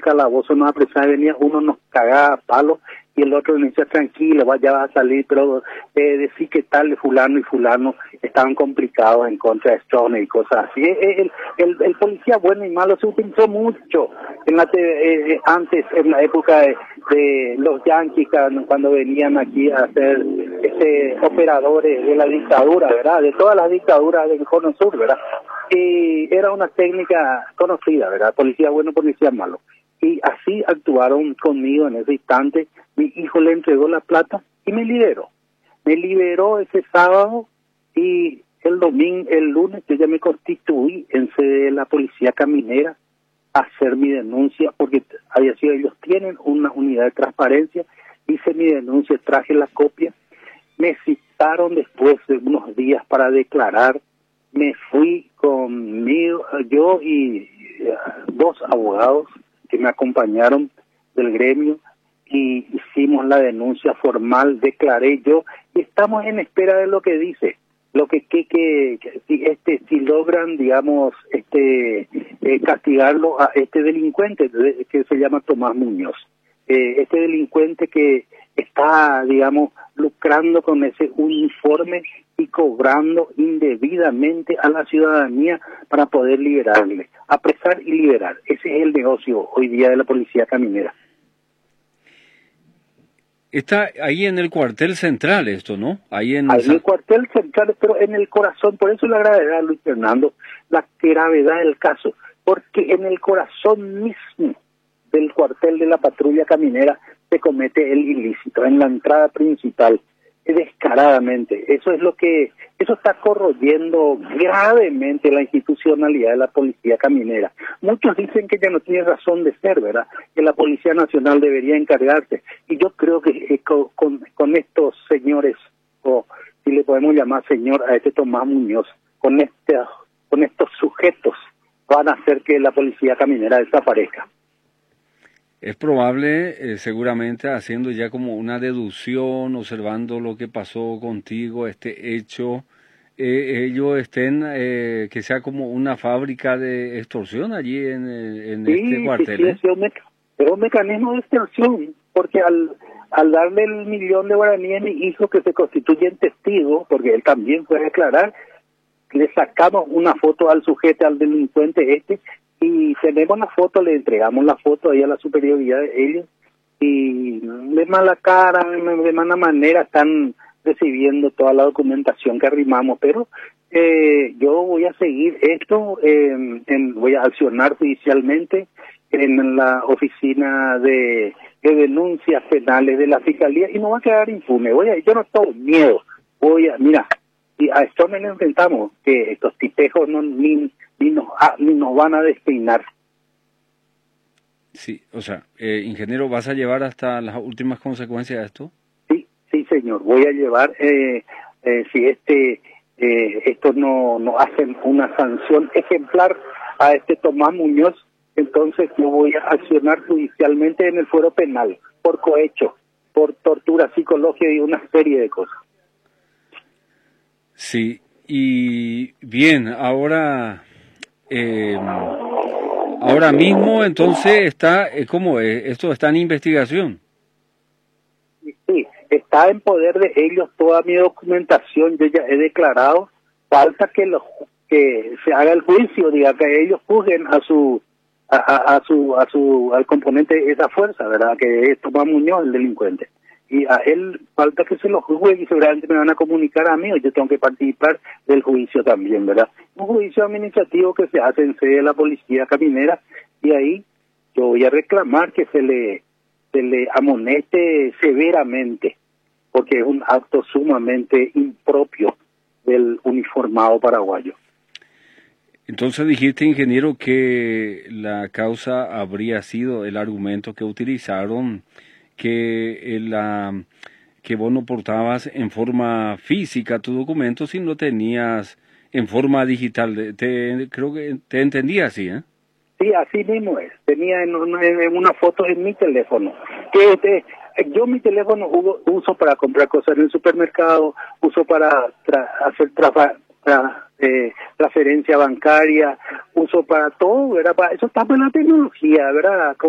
calabozo nos apresaba, venía uno nos cagaba a palos y el otro nos decía tranquilo, ya va a salir, pero decir que tal fulano y fulano estaban complicados en contra de Stroessner y cosas así. El policía bueno y malo se utilizó mucho en antes, en la época de los yanquis, cuando venían aquí a ser operadores de la dictadura, ¿verdad? De todas las dictaduras del Cono Sur, ¿verdad? Y era una técnica conocida, ¿verdad? Policía bueno, policía malo. Y así actuaron conmigo en ese instante. Mi hijo le entregó la plata y me liberó. Me liberó ese sábado y el lunes yo ya me constituí en sede de la policía caminera a hacer mi denuncia, porque había sido, ellos tienen una unidad de transparencia, hice mi denuncia, traje la copia, me citaron después de unos días para declarar, me fui conmigo, yo y dos abogados que me acompañaron del gremio, y hicimos la denuncia formal, declaré yo, y estamos en espera de lo que dice, lo que si logran, digamos, castigarlo a este delincuente que se llama Tomás Muñoz, este delincuente que está, digamos, lucrando con ese uniforme y cobrando indebidamente a la ciudadanía para poder liberarle, apresar y liberar. Ese es el negocio hoy día de la policía caminera. Está ahí en el cuartel central esto, ¿no? Ahí en el cuartel central, pero en el corazón, por eso la gravedad, Luis Fernando, la gravedad del caso, porque en el corazón mismo del cuartel de la patrulla caminera se comete el ilícito, en la entrada principal, descaradamente. Eso está corroyendo gravemente la institucionalidad de la policía caminera. Muchos dicen que ya no tiene razón de ser, ¿verdad? Que la Policía Nacional debería encargarse. Y yo creo que con estos señores, o si le podemos llamar señor a este Tomás Muñoz, con estos sujetos, van a hacer que la policía caminera desaparezca. Es probable, seguramente haciendo ya como una deducción, observando lo que pasó contigo, este hecho, ellos que sea como una fábrica de extorsión allí en sí, este cuartel. Sí, es un mecanismo de extorsión, porque al darle el 1.000.000 de guaraní a mi hijo, que se constituye en testigo, porque él también puede declarar, le sacamos una foto al sujeto, al delincuente y tenemos la foto, le entregamos la foto ahí a la superioridad de ellos, y de mala cara, de mala manera están recibiendo toda la documentación que arrimamos, pero yo voy a seguir esto, voy a accionar judicialmente en la oficina de denuncias penales de la Fiscalía y no va a quedar impune. Yo no tengo miedo, mira, y a esto me enfrentamos, que estos tipejos ni nos van a despeinar. Sí, o sea, ingeniero, ¿vas a llevar hasta las últimas consecuencias de esto? Sí, señor, voy a llevar, si esto no hacen una sanción ejemplar a este Tomás Muñoz, entonces yo voy a accionar judicialmente en el fuero penal, por cohecho, por tortura psicológica y una serie de cosas. Sí, y bien, ahora mismo entonces está, ¿cómo es? Esto está en investigación. Sí, está en poder de ellos toda mi documentación, yo ya he declarado, falta que se haga el juicio, diga que ellos juzguen al componente de esa fuerza, ¿verdad? Que es Tomás Muñoz, el delincuente. Y a él falta que se lo juzgue y seguramente me van a comunicar a mí, o yo tengo que participar del juicio también, ¿verdad? Un juicio administrativo que se hace en sede de la policía caminera, y ahí yo voy a reclamar que se le amoneste severamente, porque es un acto sumamente impropio del uniformado paraguayo. Entonces dijiste, ingeniero, que la causa habría sido el argumento que utilizaron, que vos no portabas en forma física tu documento, sino tenías en forma digital. Creo que te entendí así, ¿eh? Sí, así mismo es. Tenía en una foto en mi teléfono. Yo mi teléfono uso para comprar cosas en el supermercado, uso para hacer transferencia bancaria, uso para todo, ¿verdad? Eso está en la tecnología, ¿verdad?